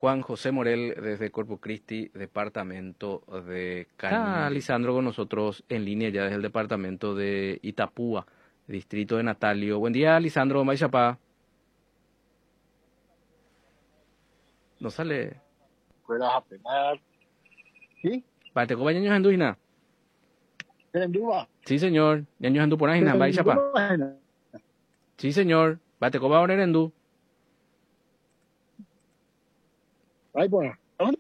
Juan José Morel desde Corpus Christi, departamento de Está Lisandro con nosotros en línea ya desde el departamento de Itapúa, distrito de Natalio. Buen día, Lisandro, Maishapá. No sale. Puedas apenar. ¿Sí? Vale, ¿cómo ñaños en Duina? ¿En Duba? Sí, señor. Ñaños en Du por ahí, Maishapá. Sí, señor. Vale, ¿cómo va a en Du? Ay, bueno.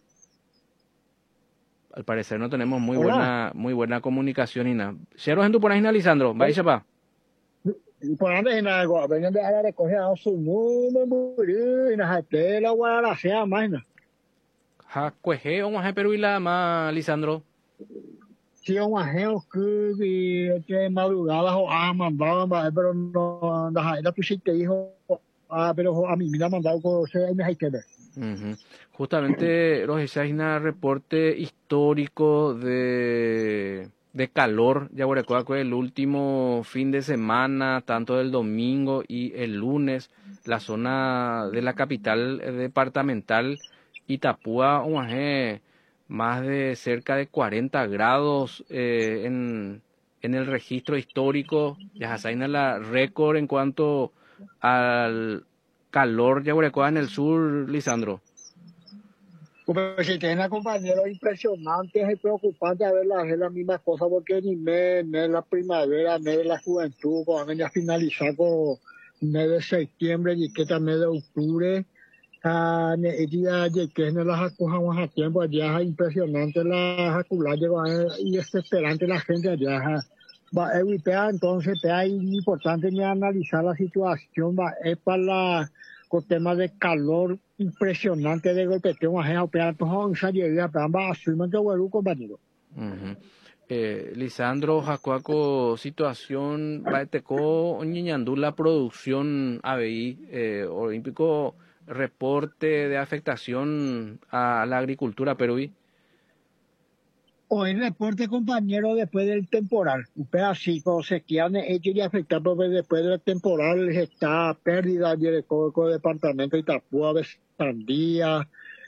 Al parecer no tenemos muy buena comunicación y nada. ¿Cierros en Du por ahí, Lisandro? Maishapá. Por ahí en algo, vengan de a recoger a su mundo, y nos hace la guarda sea más. Cueje, vamos a Perú y la más, Lisandro. Sí, un ajeo que madrugada o mandaba, pero no, la pusiste dijo, pero a mí me ha mandado cosas y me hay que ver. Justamente los Isaina reporte histórico de calor, ya por el último fin de semana, tanto el domingo y el lunes, la zona de la capital departamental Itapúa, más de cerca de 40 grados en el registro histórico, ya Isaina la récord en cuanto al calor, ya en el sur, Lisandro. Pues si tiene compañeros impresionantes y preocupantes a ver la misma cosa porque ni mes de la primavera, mes de la juventud, cuando ya finalizar con mes de septiembre y que también de octubre, ya que no las acojamos a tiempo, allá es impresionante la jacular y desesperante la gente allá. Entonces es importante ni analizar la situación, es para con temas de calor impresionante de golpeteo, a gente operar pues un salida para ambas asumen compañero. Lisandro, Jacuaco, situación, Baeteco, Ñiñandú, la producción ABI, olímpico, reporte de afectación a la agricultura peruí. Hoy reporte, compañero, después del temporal, un pedacito, sequía hecho y afectar, porque después del temporal está pérdida de todo el departamento de Itapúa, Sandía,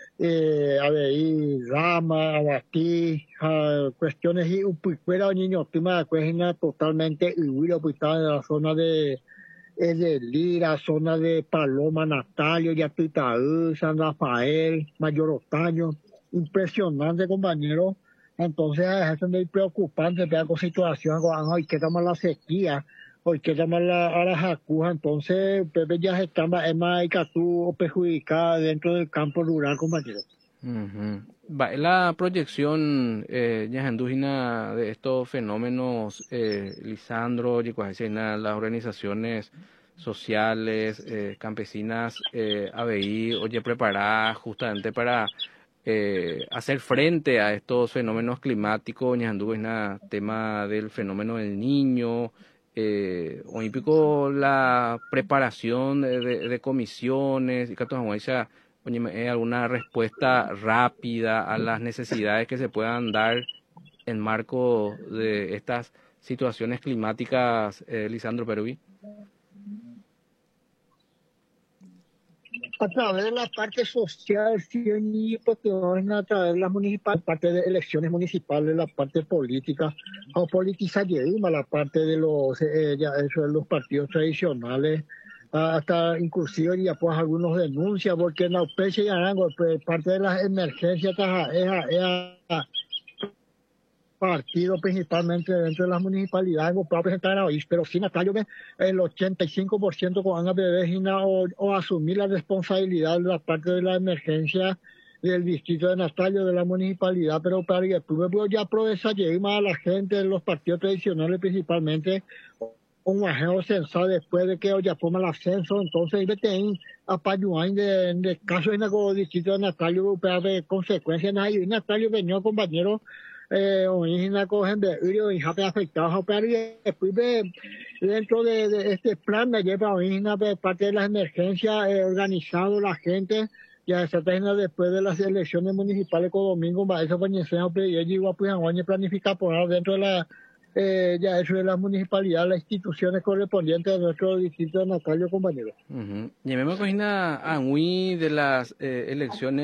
Rama, Abatí, cuestiones y fuera un niño optima, cuestiones totalmente huido, pues está en la zona de Lira, zona de Paloma, Natalio, Yatitaú, San Rafael, Mayor Otaño, impresionante, compañero. Entonces es muy preocupante ver con situación, hoy que estamos la sequía, hoy que estamos a la jacuja, entonces Pepe ya está más perjudicada dentro del campo rural, compañero. La proyección ñajandújina de estos fenómenos, Lisandro, las organizaciones sociales, campesinas, ABI, oye, preparadas justamente para hacer frente a estos fenómenos climáticos, ñajandújina, tema del fenómeno del Niño, olímpico, la preparación de comisiones, y alguna respuesta rápida a las necesidades que se puedan dar en marco de estas situaciones climáticas, Lisandro Perú. A través de la parte social, sí, porque a través de las parte de elecciones municipales, la parte política, o politizar la parte de los partidos tradicionales, hasta inclusive ya pues algunos denuncias, porque en la UPC y Arango, parte de las emergencias es partido principalmente dentro de las municipalidades, para presentar a pero sin Natalio el 85% van a beber o asumir la responsabilidad de la parte de la emergencia del distrito de Natalio, de la municipalidad, pero para que tú ya aprovechar más a la gente de los partidos tradicionales principalmente, un ajeno censal después de que ya toma el ascenso, entonces vete a Payuán de caso en el distrito de Natalio, para ver consecuencias, y Natalio venía compañero una cogen de y afectados, pero después dentro de este plan me lleva una parte de las emergencias organizado la gente ya se termina después de las elecciones municipales con domingo, eso pues llegó a planificar por dentro de la ya eso de las municipalidades, las instituciones correspondientes de nuestro distrito de Natalio, compañero. Y me imagino a de las elecciones